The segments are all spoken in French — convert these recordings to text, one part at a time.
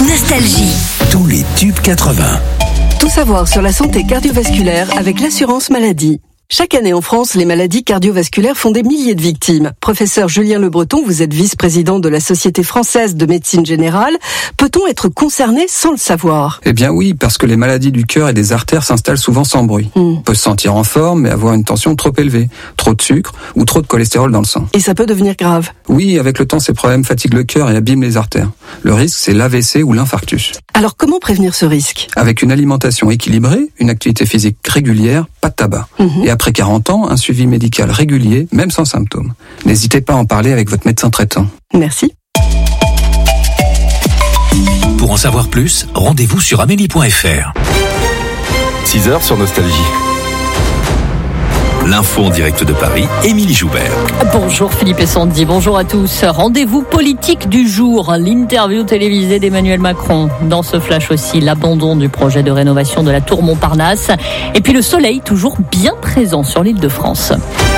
Nostalgie. Tous les tubes 80. Tout savoir sur la santé cardiovasculaire avec l'assurance maladie. Chaque année en France, les maladies cardiovasculaires font des milliers de victimes. Professeur Julien Le Breton, vous êtes vice-président de la Société française de médecine générale. Peut-on être concerné sans le savoir ? Eh bien oui, parce que les maladies du cœur et des artères s'installent souvent sans bruit. On peut se sentir en forme, mais avoir une tension trop élevée, trop de sucre ou trop de cholestérol dans le sang. Et ça peut devenir grave. Oui, avec le temps, ces problèmes fatiguent le cœur et abîment les artères. Le risque, c'est l'AVC ou l'infarctus. Alors comment prévenir ce risque ? Avec une alimentation équilibrée, une activité physique régulière, pas de tabac. Et après 40 ans, un suivi médical régulier, même sans symptômes. N'hésitez pas à en parler avec votre médecin traitant. Merci. Pour en savoir plus, rendez-vous sur amélie.fr. 6h sur Nostalgie. L'info en direct de Paris, Émilie Joubert. Bonjour Philippe et Sandy, bonjour à tous. Rendez-vous politique du jour, l'interview télévisée d'Emmanuel Macron. Dans ce flash aussi, l'abandon du projet de rénovation de la tour Montparnasse. Et puis le soleil toujours bien présent sur l'Île-de-France.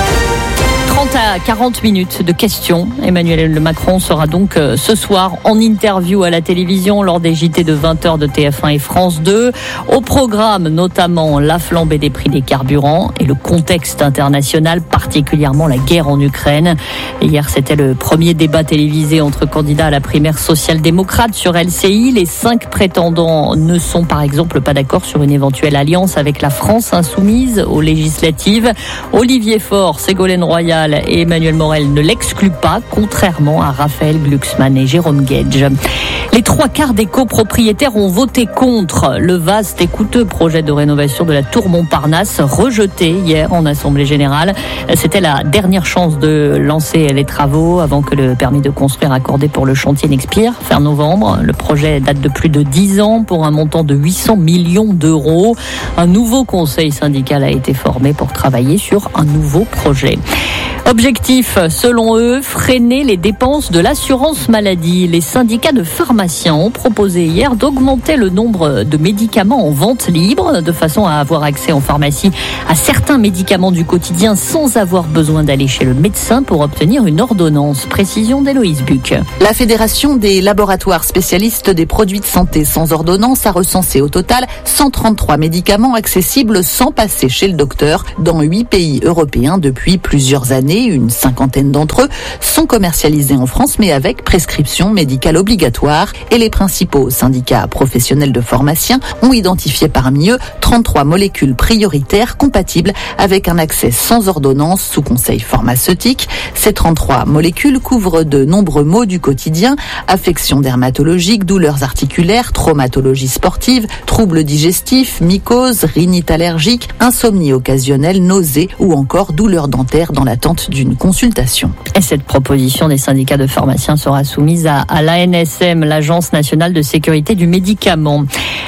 30 à 40 minutes de questions. Emmanuel Macron sera donc ce soir en interview à la télévision lors des JT de 20h de TF1 et France 2. Au programme, notamment la flambée des prix des carburants et le contexte international, particulièrement la guerre en Ukraine. Hier, c'était le premier débat télévisé entre candidats à la primaire social-démocrate sur LCI. Les 5 prétendants ne sont par exemple pas d'accord sur une éventuelle alliance avec la France insoumise aux législatives. Olivier Faure, Ségolène Royal et Emmanuel Morel ne l'excluent pas, contrairement à Raphaël Glucksmann et Jérôme Guedj. Les 3/4 des copropriétaires ont voté contre le vaste et coûteux projet de rénovation de la tour Montparnasse, rejeté hier en Assemblée Générale. C'était la dernière chance de lancer les travaux avant que le permis de construire accordé pour le chantier n'expire, fin novembre. Le projet date de plus de 10 ans pour un montant de 800 millions d'euros. Un nouveau conseil syndical a été formé pour travailler sur un nouveau projet. Objectif, selon eux, freiner les dépenses de l'assurance maladie. Les syndicats de pharmaciens ont proposé hier d'augmenter le nombre de médicaments en vente libre, de façon à avoir accès en pharmacie à certains médicaments du quotidien sans avoir besoin d'aller chez le médecin pour obtenir une ordonnance. Précision d'Héloïse Buc. La Fédération des laboratoires spécialistes des produits de santé sans ordonnance a recensé au total 133 médicaments accessibles sans passer chez le docteur dans 8 pays européens depuis plusieurs années. Une cinquantaine d'entre eux sont commercialisés en France, mais avec prescription médicale obligatoire. Et les principaux syndicats professionnels de pharmaciens ont identifié parmi eux 33 molécules prioritaires compatibles avec un accès sans ordonnance sous conseil pharmaceutique. Ces 33 molécules couvrent de nombreux maux du quotidien, affections dermatologiques, douleurs articulaires, traumatologie sportive, troubles digestifs, mycoses, rhinite allergique, insomnie occasionnelle, nausées ou encore douleurs dentaires dans l'attente d'une consultation. Et cette proposition des syndicats de pharmaciens sera soumise à l'ANSM, l'Agence nationale de sécurité du médicament.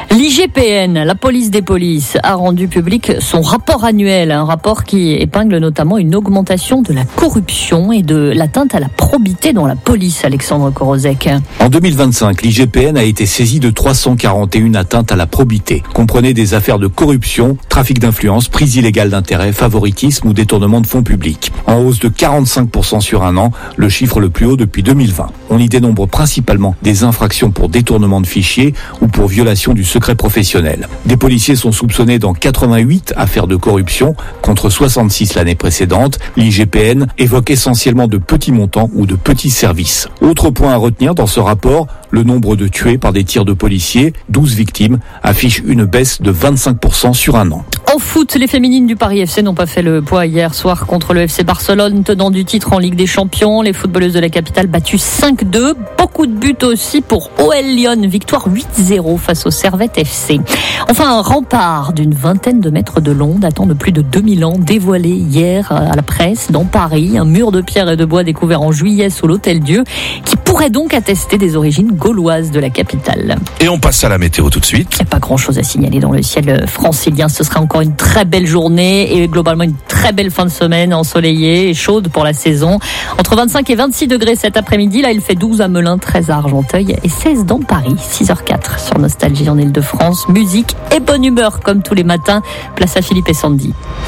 L'IGPN, la police des polices, a rendu public son rapport annuel, un rapport qui épingle notamment une augmentation de la corruption et de l'atteinte à la probité dans la police. Alexandre Korozek. En 2025, l'IGPN a été saisie de 341 atteintes à la probité. Comprenez des affaires de corruption, trafic d'influence, prise illégale d'intérêt, favoritisme ou détournement de fonds publics. En hausse de 45% sur un an, le chiffre le plus haut depuis 2020. On y dénombre principalement des infractions pour détournement de fichiers ou pour violation du secret professionnel. Des policiers sont soupçonnés dans 88 affaires de corruption contre 66 l'année précédente. L'IGPN évoque essentiellement de petits montants ou de petits services. Autre point à retenir dans ce rapport, le nombre de tués par des tirs de policiers, 12 victimes, affiche une baisse de 25% sur un an. En foot, les féminines du Paris FC n'ont pas fait le poids hier soir contre le FC Barcelone, tenant du titre en Ligue des Champions. Les footballeuses de la capitale battues 5-2. Beaucoup de buts aussi pour OL Lyon. Victoire 8-0 face au Servette FC. Enfin, un rempart d'une vingtaine de mètres de long, datant de plus de 2000 ans, dévoilé hier à la presse dans Paris. Un mur de pierre et de bois découvert en juillet sous l'Hôtel-Dieu, qui pourrait donc attester des origines gauloises de la capitale. Et on passe à la météo tout de suite. Il n'y a pas grand-chose à signaler dans le ciel francilien. Ce sera encore une très belle journée et globalement une très belle fin de semaine ensoleillée et chaude pour la saison. Entre 25 et 26 degrés cet après-midi. Là, il fait 12 à Melun, 13 à Argenteuil et 16 dans Paris. 6h04 sur Nostalgie en Île-de-France. Musique et bonne humeur comme tous les matins. Place à Philippe et Sandy.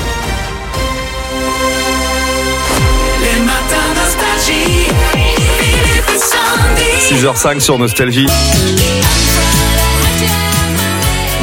Les matins Nostalgie. Philippe et Sandy. 6h05 sur Nostalgie.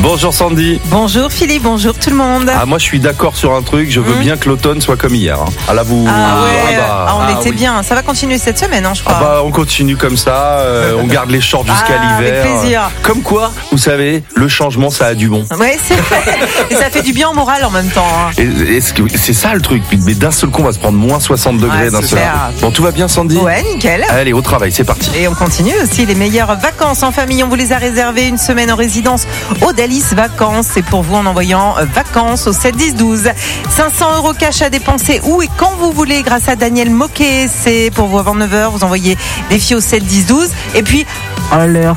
Bonjour Sandy. Bonjour Philippe, bonjour tout le monde. Ah, moi je suis d'accord sur un truc, je veux bien que l'automne soit comme hier. Ah là vous... On était bien, ça va continuer cette semaine je crois. On continue comme ça, on garde les shorts jusqu'à l'hiver. Avec plaisir. Comme quoi, vous savez, le changement ça a du bon. Ouais, c'est vrai. Et ça fait du bien au moral en même temps. Et c'est ça le truc, mais d'un seul coup on va se prendre moins 60 degrés d'un seul coup. Bon, tout va bien Sandy ? Ouais, nickel. Allez, au travail, c'est parti. Et on continue aussi les meilleures vacances en famille. On vous les a réservées une semaine en résidence Audalis Vacances. C'est pour vous en envoyant vacances au 7 10 12. 500 € cash à dépenser où et quand vous voulez grâce à Daniel Moquet. C'est pour vous avant 9h. Vous envoyez des filles au 7 10 12. Et puis, alerte.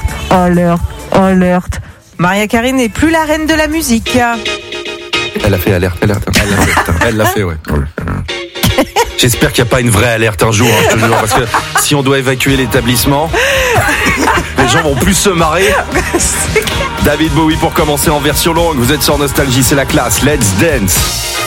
Maria Carey n'est plus la reine de la musique. Elle a fait alerte. Elle l'a fait, ouais. J'espère qu'il n'y a pas une vraie alerte un jour, je te jure, parce que si on doit évacuer l'établissement, les gens vont plus se marrer. David Bowie pour commencer en version longue. Vous êtes sur Nostalgie, c'est la classe. Let's dance.